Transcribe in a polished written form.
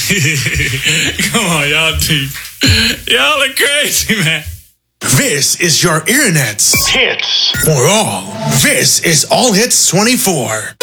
Come on, y'all are crazy, man. This is your internet's hits for all. This is All Hits 24.